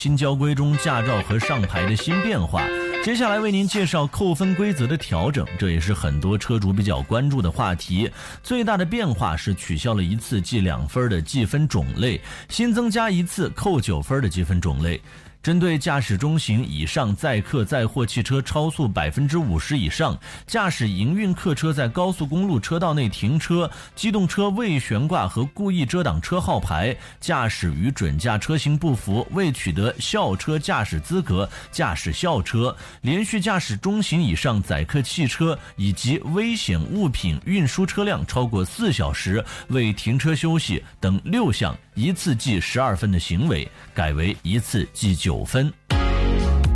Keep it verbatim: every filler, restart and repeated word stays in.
新交规中驾照和上牌的新变化。接下来为您介绍扣分规则的调整，这也是很多车主比较关注的话题。最大的变化是取消了一次记两分的计分种类，新增加一次扣九分的计分种类。针对驾驶中型以上载客载货汽车超速百分之五十以上，驾驶营运客车在高速公路车道内停车，机动车未悬挂和故意遮挡车号牌，驾驶与准驾车型不符，未取得校车驾驶资格，驾驶校车，连续驾驶中型以上载客汽车以及危险物品运输车辆超过四小时未停车休息等六项一次记十二分的行为，改为一次记九分。